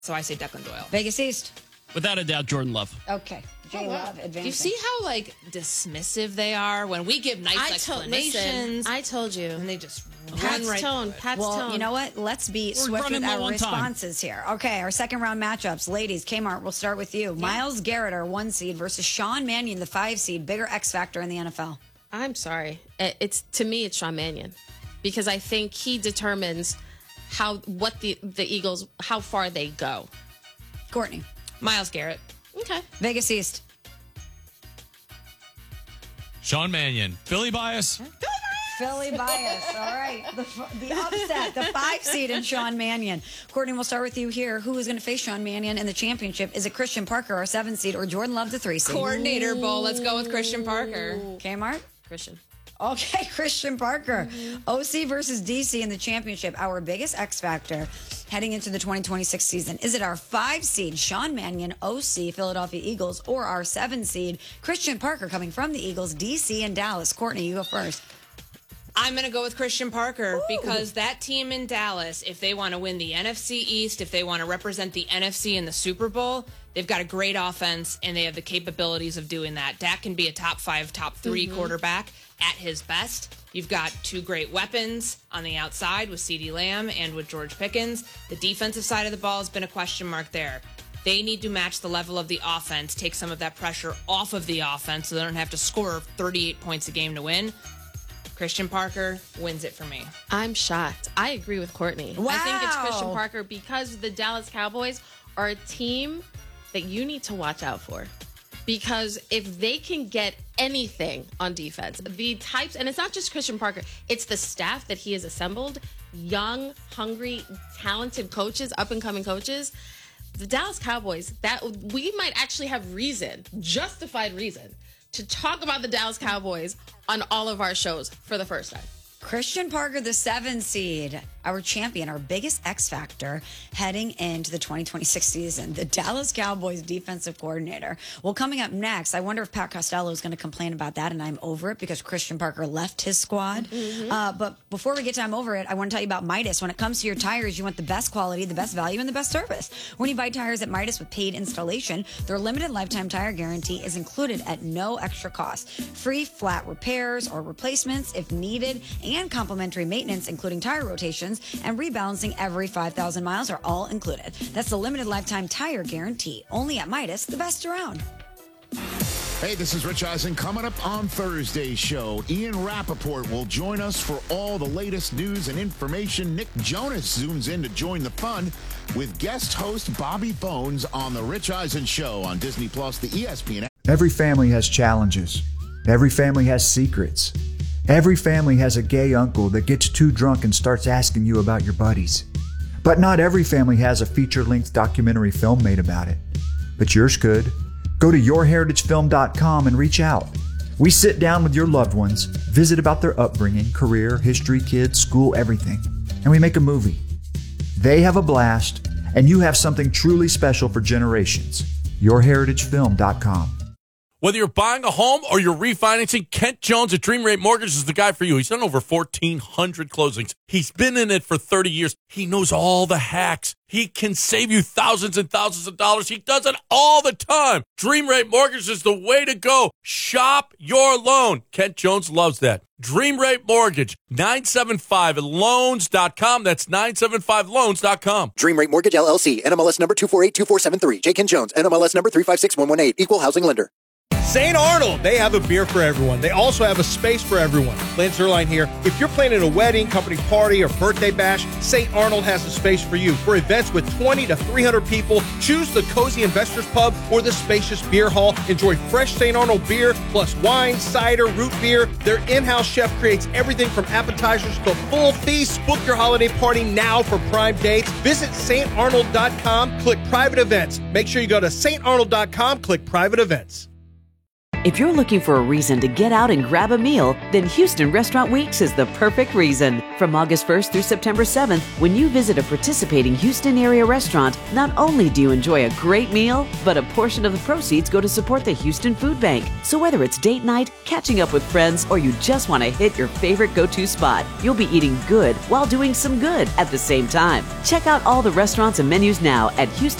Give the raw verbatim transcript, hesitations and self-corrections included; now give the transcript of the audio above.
So I say Declan Doyle. Vegas East. Without a doubt, Jordan Love. Okay. J Love advancing. Do you see how like dismissive they are when we give nice I explanations? To- listen, I told you. And they just Pat's run right tone. Pat's well, tone. you know what? Let's be We're swift with running our low on time. responses here. Okay, our second round matchups. Ladies, Kmart, we'll start with you. Myles Garrett, our one seed, versus Sean Mannion, the five seed. Bigger X factor in the N F L. I'm sorry. It's to me, it's Sean Mannion, because I think he determines how what the the Eagles how far they go. Courtney. Myles Garrett. Okay. Vegas East. Sean Mannion. Philly bias. Philly bias. All right. The, the upset, the five seed in Sean Mannion. Courtney, we'll start with you here. Who is going to face Sean Mannion in the championship? Is it Christian Parker, our seven seed, or Jordan Love, the three seed? Coordinator Bowl. Let's go with Christian Parker. Kmart? Christian. Okay, Christian Parker. Mm-hmm. O C versus D C in the championship. Our biggest X factor heading into the twenty twenty-six season. Is it our five seed, Sean Mannion, O C, Philadelphia Eagles, or our seven seed, Christian Parker, coming from the Eagles, D C, and Dallas? Courtney, you go first. I'm going to go with Christian Parker. Ooh. Because that team in Dallas, if they want to win the N F C East, if they want to represent the N F C in the Super Bowl, they've got a great offense, and they have the capabilities of doing that. Dak can be a top five, top three mm-hmm. quarterback at his best. You've got two great weapons on the outside with CeeDee Lamb and with George Pickens. The defensive side of the ball has been a question mark there. They need to match the level of the offense, take some of that pressure off of the offense so they don't have to score thirty-eight points a game to win. Christian Parker wins it for me. I'm shocked. I agree with Courtney. Wow. I think it's Christian Parker because the Dallas Cowboys are a team that you need to watch out for. Because if they can get anything on defense, the types, and it's not just Christian Parker, it's the staff that he has assembled, young, hungry, talented coaches, up-and-coming coaches. The Dallas Cowboys, that we might actually have reason, justified reason, to talk about the Dallas Cowboys on all of our shows for the first time. Christian Parker, the seven seed, our champion, our biggest X factor heading into the twenty twenty-six season, the Dallas Cowboys defensive coordinator. Well, coming up next, I wonder if Pat Costello is going to complain about that, and I'm over it because Christian Parker left his squad. Mm-hmm. Uh, but before we get to I'm over it, I want to tell you about Midas. When it comes to your tires, you want the best quality, the best value, and the best service. When you buy tires at Midas with paid installation, their limited lifetime tire guarantee is included at no extra cost. Free flat repairs or replacements if needed, and complimentary maintenance, including tire rotations and rebalancing every five thousand miles, are all included. That's the limited lifetime tire guarantee. Only at Midas, the best around. Hey, this is Rich Eisen. Coming up on Thursday's show, Ian Rappaport will join us for all the latest news and information. Nick Jonas zooms in to join the fun with guest host Bobby Bones on The Rich Eisen Show on Disney Plus, the E S P N. Every family has challenges. Every family has secrets. Every family has a gay uncle that gets too drunk and starts asking you about your buddies. But not every family has a feature-length documentary film made about it. But yours could. Go to your heritage film dot com and reach out. We sit down with your loved ones, visit about their upbringing, career, history, kids, school, everything, and we make a movie. They have a blast, and you have something truly special for generations. your heritage film dot com. Whether you're buying a home or you're refinancing, Kent Jones at Dream Rate Mortgage is the guy for you. He's done over fourteen hundred closings. He's been in it for thirty years. He knows all the hacks. He can save you thousands and thousands of dollars. He does it all the time. Dream Rate Mortgage is the way to go. Shop your loan. Kent Jones loves that. Dream Rate Mortgage, nine seven five loans dot com. That's nine seven five loans dot com. Dream Rate Mortgage, L L C, N M L S number two four eight two four seven three. J. Kent Jones, N M L S number three five six one one eight. Equal housing lender. Saint Arnold, they have a beer for everyone. They also have a space for everyone. Lance Zerline here. If you're planning a wedding, company party, or birthday bash, Saint Arnold has a space for you. For events with twenty to three hundred people, choose the Cozy Investors Pub or the spacious beer hall. Enjoy fresh Saint Arnold beer, plus wine, cider, root beer. Their in-house chef creates everything from appetizers to full feasts. Book your holiday party now for prime dates. Visit saint arnold dot com, click private events. Make sure you go to saint arnold dot com, click private events. If you're looking for a reason to get out and grab a meal, then Houston Restaurant Weeks is the perfect reason. From August first through September seventh, when you visit a participating Houston area restaurant, not only do you enjoy a great meal, but a portion of the proceeds go to support the Houston Food Bank. So whether it's date night, catching up with friends, or you just want to hit your favorite go-to spot, you'll be eating good while doing some good at the same time. Check out all the restaurants and menus now at Houston